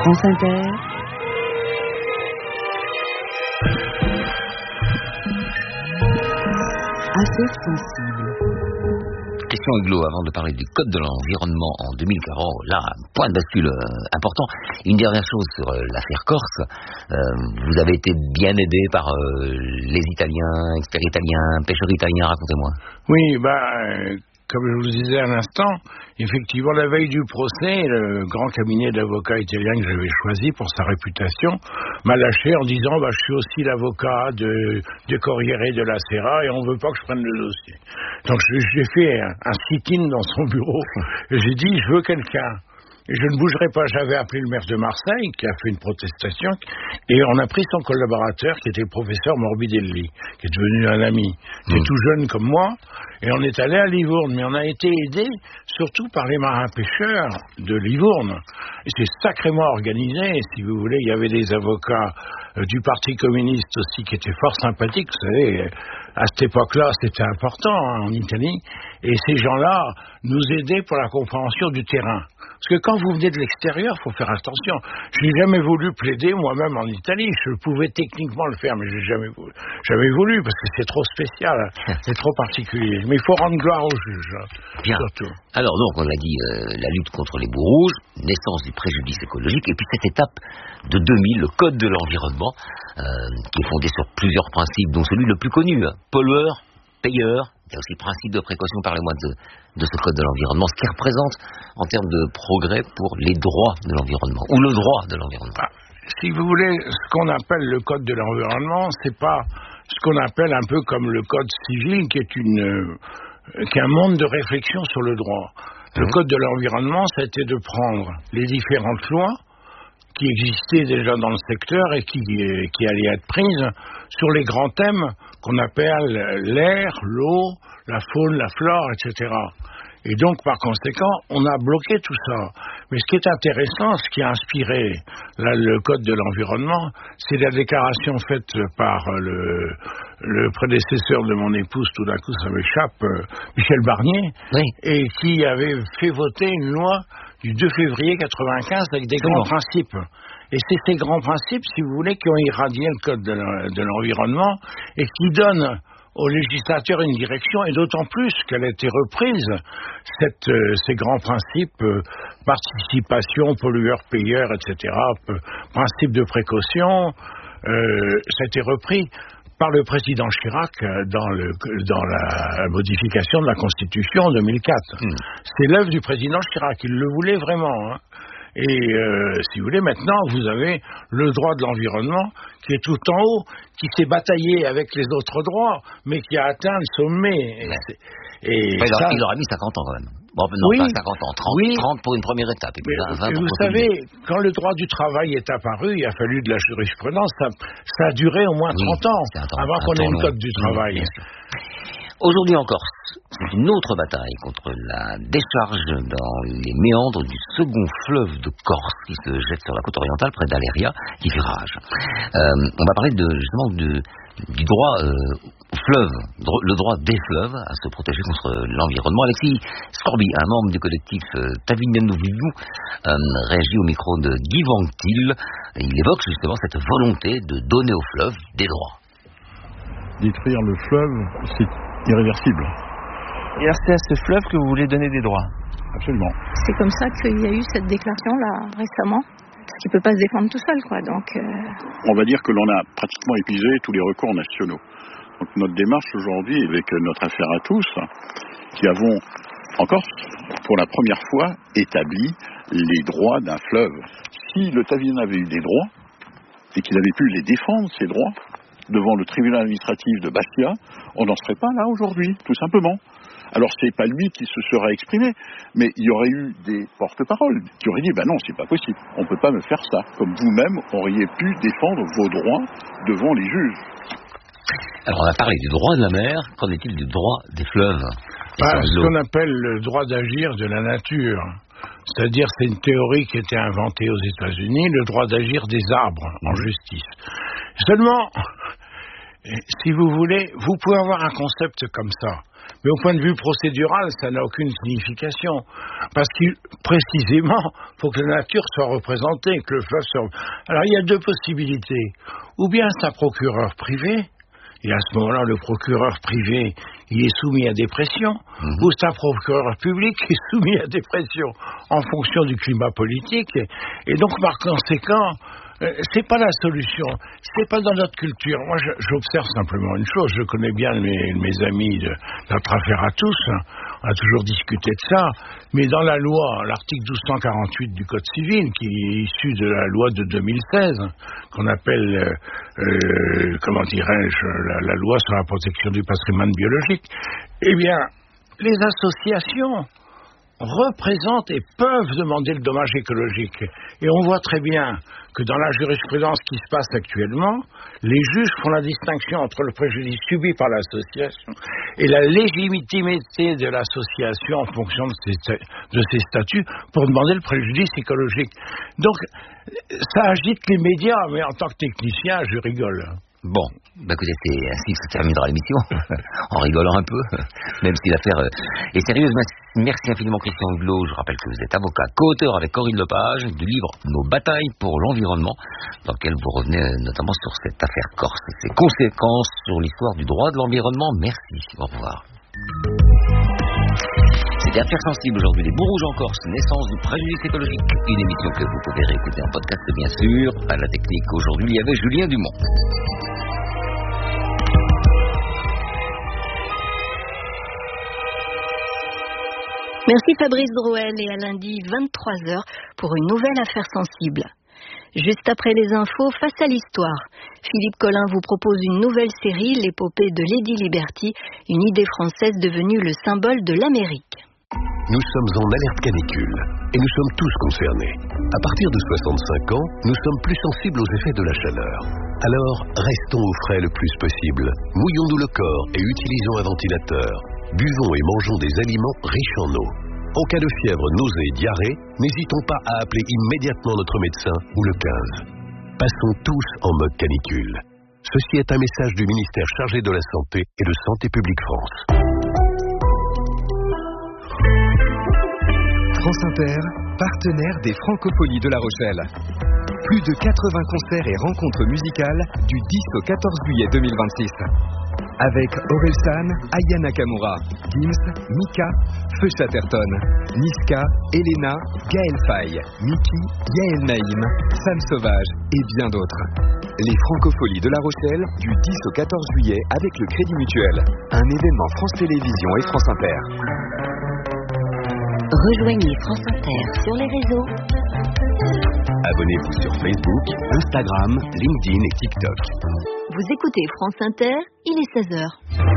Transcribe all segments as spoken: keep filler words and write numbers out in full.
France Inter. Affaires sensibles. Question Huglot, avant de parler du code de l'environnement en deux mille quarante, là, point de bascule euh, important. Une dernière chose sur euh, l'affaire Corse. Euh, vous avez été bien aidé par euh, les Italiens, experts italiens, pêcheurs italiens, racontez-moi. Oui, bah, euh, comme je vous le disais à l'instant, effectivement, la veille du procès, le grand cabinet d'avocats italien que j'avais choisi pour sa réputation m'a lâché en disant bah, « je suis aussi l'avocat de, de Corriere de la Sera et on ne veut pas que je prenne le dossier ». Donc j'ai fait un, un sit-in dans son bureau et j'ai dit « je veux quelqu'un ». Et je ne bougerai pas. J'avais appelé le maire de Marseille, qui a fait une protestation, et on a pris son collaborateur, qui était le professeur Morbidelli, qui est devenu un ami, qui mmh. est tout jeune comme moi, et on est allé à Livourne. Mais on a été aidé surtout par les marins-pêcheurs de Livourne. Et c'est sacrément organisé, si vous voulez. Il y avait des avocats euh, du Parti communiste aussi, qui étaient fort sympathiques. Vous savez, à cette époque-là, c'était important hein, en Italie. Et ces gens-là nous aidaient pour la compréhension du terrain. Parce que quand vous venez de l'extérieur, il faut faire attention. Je n'ai jamais voulu plaider moi-même en Italie. Je pouvais techniquement le faire, mais je n'ai jamais voulu. Jamais voulu parce que c'est trop spécial, c'est trop particulier. Mais il faut rendre gloire aux juges. Bien. Surtout. Alors donc, on a dit euh, la lutte contre les boues rouges, naissance du préjudice écologique, et puis cette étape de deux mille, le code de l'environnement, euh, qui est fondé sur plusieurs principes, dont celui le plus connu, hein, pollueur, payeur. Il y a aussi le principe de précaution, parlez-moi de, de ce code de l'environnement, ce qui représente en termes de progrès pour les droits de l'environnement, ou le droit de l'environnement. Ah, si vous voulez, ce qu'on appelle le code de l'environnement, c'est pas ce qu'on appelle un peu comme le code civil, qui est, une, euh, qui est un monde de réflexion sur le droit. Le mmh. code de l'environnement, ça a été de prendre les différentes lois qui existaient déjà dans le secteur et qui, qui allaient être prises sur les grands thèmes qu'on appelle l'air, l'eau, la faune, la flore, et cetera. Et donc, par conséquent, on a bloqué tout ça. Mais ce qui est intéressant, ce qui a inspiré là, le Code de l'environnement, c'est la déclaration faite par le, le prédécesseur de mon épouse, tout d'un coup ça m'échappe, euh, Michel Barnier, oui. et qui avait fait voter une loi du deux février quatre-vingt-quinze avec des grands principes. Et c'est ces grands principes, si vous voulez, qui ont irradié le Code de l'environnement et qui donnent aux législateurs une direction, et d'autant plus qu'elle a été reprise, cette, euh, ces grands principes, euh, participation, pollueur-payeur, et cetera, euh, principe de précaution, euh, ça a été repris par le président Chirac dans, le, dans la modification de la Constitution en deux mille quatre. Mmh. C'est l'œuvre du président Chirac, il le voulait vraiment. Hein. Et euh, si vous voulez, maintenant, vous avez le droit de l'environnement qui est tout en haut, qui s'est bataillé avec les autres droits, mais qui a atteint le sommet. Et, et ouais, ça, il aura mis cinquante ans quand même. Bon, non, oui, pas cinquante ans, trente, oui. trente pour une première étape. Et puis mais, vingt et pour vous savez, quand le droit du travail est apparu, il a fallu de la jurisprudence, ça, ça a duré au moins trente oui, ans temps, avant qu'on ait une code du travail. Oui, aujourd'hui en Corse, c'est une autre bataille contre la décharge dans les méandres du second fleuve de Corse qui se jette sur la côte orientale près d'Aléria, qui fait rage. Euh, on va parler de, justement de, du droit euh, au fleuve, le droit des fleuves à se protéger contre l'environnement. Alexis Scorbi, un membre du collectif euh, Tavignano Vivu, euh, réagit au micro de Guy Vanctil. Il évoque justement cette volonté de donner au fleuve des droits. Détruire le fleuve, c'est irréversible. Et alors c'est à ce fleuve que vous voulez donner des droits? Absolument. C'est comme ça qu'il y a eu cette déclaration-là récemment, parce qu'il ne peut pas se défendre tout seul, quoi. Donc, euh... on va dire que l'on a pratiquement épuisé tous les recours nationaux. Donc notre démarche aujourd'hui, avec notre affaire à tous, qui avons en Corse, pour la première fois, établi les droits d'un fleuve. Si le Tavignane avait eu des droits, et qu'il avait pu les défendre, ces droits, devant le tribunal administratif de Bastia, on n'en serait pas là aujourd'hui, tout simplement. Alors c'est pas lui qui se serait exprimé, mais il y aurait eu des porte-paroles qui auraient dit ben non, c'est pas possible, on peut pas me faire ça, comme vous-même auriez pu défendre vos droits devant les juges. Alors on a parlé du droit de la mer, qu'en est-il du droit des fleuves? Ah, ce qu'on appelle le droit d'agir de la nature. C'est-à-dire, c'est une théorie qui a été inventée aux États-Unis, le droit d'agir des arbres en justice. Seulement, si vous voulez, vous pouvez avoir un concept comme ça. Mais au point de vue procédural, ça n'a aucune signification. Parce que, précisément, il faut que la nature soit représentée, que le fleuve soit... Alors, il y a deux possibilités. Ou bien c'est un procureur privé, et à ce moment-là, le procureur privé, il est soumis à des pressions, mmh. ou c'est un procureur public qui est soumis à des pressions en fonction du climat politique. Et, et donc, par conséquent, euh, c'est pas la solution. C'est pas dans notre culture. Moi, je, j'observe simplement une chose. Je connais bien mes, mes amis de notre affaire à tous. Hein. On a toujours discuté de ça. Mais dans la loi, l'article douze cent quarante-huit du Code civil, qui est issu de la loi de deux mille seize, qu'on appelle, euh, euh, comment dirais-je, la, la loi sur la protection du patrimoine biologique, eh bien, les associations représentent et peuvent demander le dommage écologique. Et on voit très bien que dans la jurisprudence qui se passe actuellement, les juges font la distinction entre le préjudice subi par l'association et la légitimité de l'association en fonction de ses, de ses statuts pour demander le préjudice écologique. Donc, ça agite les médias, mais en tant que technicien, je rigole. Bon, bah écoutez, c'est ainsi que se terminera l'émission, en rigolant un peu, même si l'affaire est sérieuse. Merci infiniment Christian Huguelot. Je rappelle que vous êtes avocat, co-auteur avec Corinne Lepage du livre Nos batailles pour l'environnement, dans lequel vous revenez notamment sur cette affaire corse et ses conséquences sur l'histoire du droit de l'environnement. Merci, au revoir. C'était Affaires sensibles aujourd'hui, les bouts rouges en Corse, naissance du préjudice écologique, une émission que vous pouvez réécouter en podcast bien sûr. À la technique aujourd'hui, il y avait Julien Dumont. Merci Fabrice Drouel et à lundi vingt-trois heures pour une nouvelle Affaire sensible. Juste après les infos, face à l'histoire, Philippe Collin vous propose une nouvelle série, l'épopée de Lady Liberty, une idée française devenue le symbole de l'Amérique. Nous sommes en alerte canicule et nous sommes tous concernés. À partir de soixante-cinq ans, nous sommes plus sensibles aux effets de la chaleur. Alors, restons au frais le plus possible. Mouillons-nous le corps et utilisons un ventilateur. Buvons et mangeons des aliments riches en eau. En cas de fièvre, nausée et diarrhée, n'hésitons pas à appeler immédiatement notre médecin ou le quinze. Passons tous en mode canicule. Ceci est un message du ministère chargé de la Santé et de Santé publique France. France Inter, partenaire des Francopholies de La Rochelle. Plus de quatre-vingts concerts et rencontres musicales du dix au quatorze juillet deux mille vingt-six. Avec Orelsan, Aya Nakamura, Gims, Mika, Feu Chatterton, Niska, Elena, Gaël Faye, Miki, Yael Naïm, Sam Sauvage et bien d'autres. Les Francopholies de La Rochelle du dix au quatorze juillet avec le Crédit Mutuel. Un événement France Télévisions et France Inter. Rejoignez France Inter sur les réseaux. Abonnez-vous sur Facebook, Instagram, LinkedIn et TikTok. Vous écoutez France Inter, il est seize heures.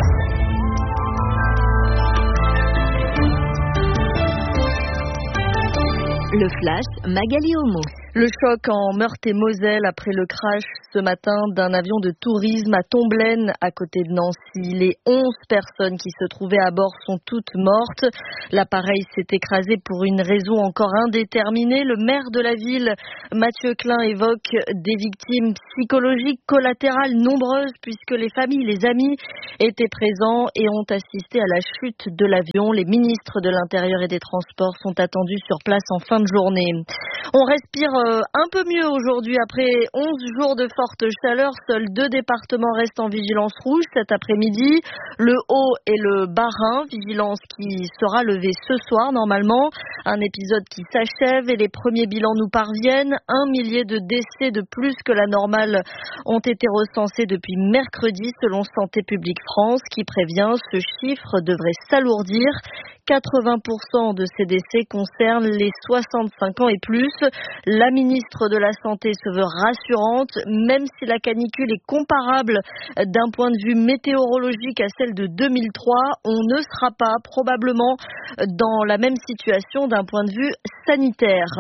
Le Flash, Magali Homo. Le choc en Meurthe-et-Moselle après le crash ce matin d'un avion de tourisme à Tomblaine, à côté de Nancy. Les onze personnes qui se trouvaient à bord sont toutes mortes. L'appareil s'est écrasé pour une raison encore indéterminée. Le maire de la ville, Mathieu Klein, évoque des victimes psychologiques collatérales nombreuses puisque les familles, les amis étaient présents et ont assisté à la chute de l'avion. Les ministres de l'Intérieur et des Transports sont attendus sur place en fin de journée. On respire un peu mieux aujourd'hui après onze jours de forte chaleur. Seuls deux départements restent en vigilance rouge cet après-midi, le Haut et le Bas-Rhin, vigilance qui sera levée ce soir normalement. Un épisode qui s'achève et les premiers bilans nous parviennent. Un millier de décès de plus que la normale ont été recensés depuis mercredi selon Santé publique France qui prévient ce chiffre devrait s'alourdir. quatre-vingts pour cent de ces décès concernent les soixante-cinq ans et plus. La ministre de la Santé se veut rassurante, même si la canicule est comparable d'un point de vue météorologique à celle de deux mille trois, on ne sera pas probablement dans la même situation d'un point de vue sanitaire.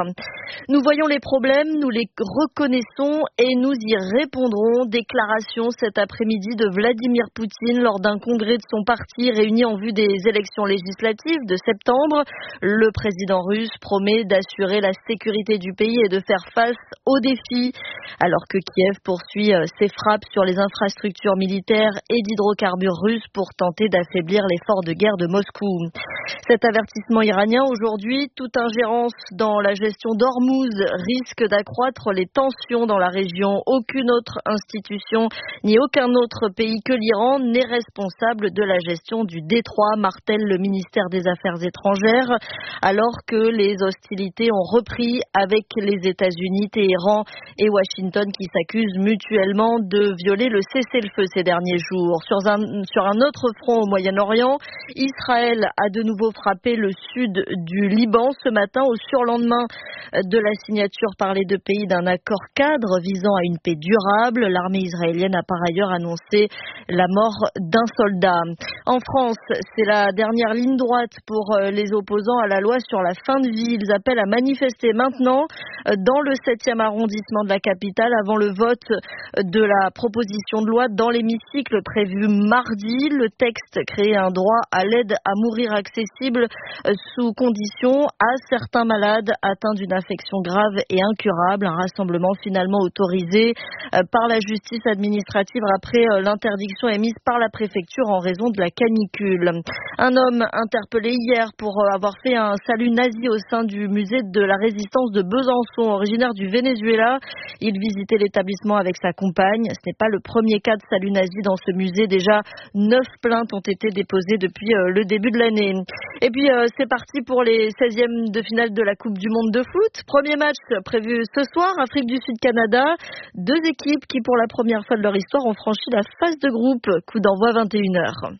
Nous voyons les problèmes, nous les reconnaissons et nous y répondrons. Déclaration cet après-midi de Vladimir Poutine lors d'un congrès de son parti réuni en vue des élections législatives de septembre. Le président russe promet d'assurer la sécurité du pays et de faire face aux défis, alors que Kiev poursuit ses frappes sur les infrastructures militaires et d'hydrocarbures russes pour tenter d'affaiblir l'effort de guerre de Moscou. Cet avertissement iranien aujourd'hui, toute ingérence dans la gestion d'Ormuz risque d'accroître les tensions dans la région. Aucune autre institution ni aucun autre pays que l'Iran n'est responsable de la gestion du détroit, martèle le ministère des Affaires étrangères, alors que les hostilités ont repris avec les États-Unis, Téhéran et Washington qui s'accusent mutuellement de violer le cessez-le-feu ces derniers jours. Sur un, sur un autre front au Moyen-Orient, Israël a de nouveau frappé le sud du Liban ce matin au surlendemain de la signature par les deux pays d'un accord cadre visant à une paix durable. L'armée israélienne a par ailleurs annoncé la mort d'un soldat. En France, c'est la dernière ligne droite pour les opposants à la loi sur la fin de vie. Ils appellent à manifester maintenant dans le septième arrondissement de la capitale avant le vote de la proposition de loi dans l'hémicycle prévu mardi. Le texte crée un droit à l'aide à mourir accessible sous condition à certains malades atteints d'une affection grave et incurable. Un rassemblement finalement autorisé par la justice administrative après l'interdiction émise par la préfecture en raison de la canicule. Un homme interpellé hier pour avoir fait un salut nazi au sein du musée de la résistance de Besançon, originaire du Venezuela. Il visitait l'établissement avec sa compagne. Ce n'est pas le premier cas de salut nazi dans ce musée. Déjà, neuf plaintes ont été déposées depuis le début de l'année. Et puis, c'est parti pour les seizièmes de finale de la Coupe du Monde de foot. Premier match prévu ce soir, Afrique du Sud-Canada. Deux équipes qui, pour la première fois de leur histoire, ont franchi la phase de groupe. Coup d'envoi vingt et une heures.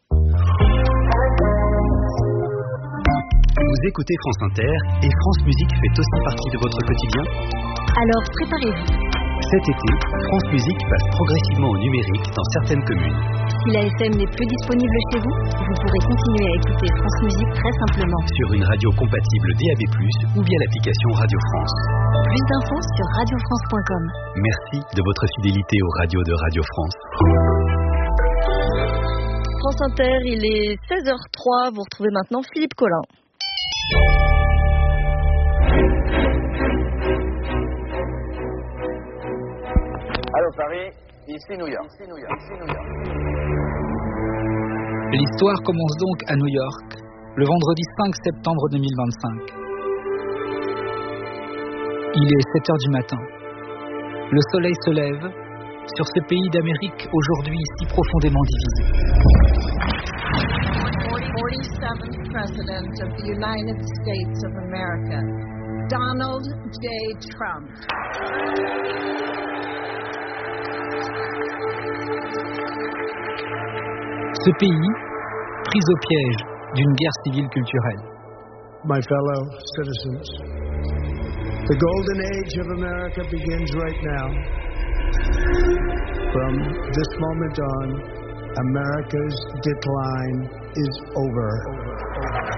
Vous écoutez France Inter et France Musique fait aussi partie de votre quotidien. Alors préparez-vous. Cet été, France Musique passe progressivement au numérique dans certaines communes. Si la F M n'est plus disponible chez vous, vous pourrez continuer à écouter France Musique très simplement. Sur une radio compatible D A B plus, ou via l'application Radio France. Plus d'infos sur radio france point com. Merci de votre fidélité aux radios de Radio France. France Inter, il est seize heures trois. Vous retrouvez maintenant Philippe Collin. Allô Paris, ici New York. Ici New York. Ici New York. L'histoire commence donc à New York, le vendredi cinq septembre deux mille vingt-cinq. Il est sept heures du matin. Le soleil se lève sur ce pays d'Amérique aujourd'hui si profondément divisé. forty-seventh President of the United States of America, Donald J. Trump. Ce pays, pris au piège d'une guerre civile culturelle. My fellow citizens, the golden age of America begins right now. From this moment on, America's decline is over.